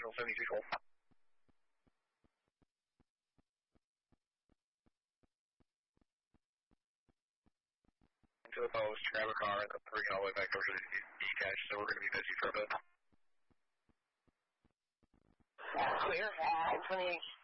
National 72 Gold. To the post, grab a car, and then bring it all the way back over to the cache, so we're going to be busy for a bit. Clear, 20.